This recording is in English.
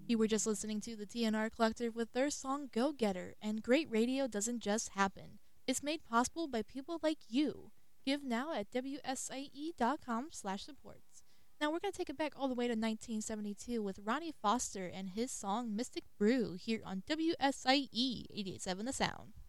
You were just listening to the TNR Collective with their song Go Getter, and great radio doesn't just happen. It's made possible by people like you. Give now at wsie.com/supports. Now we're going to take it back all the way to 1972 with Ronnie Foster and his song Mystic Brew here on WSIE 88.7 The Sound.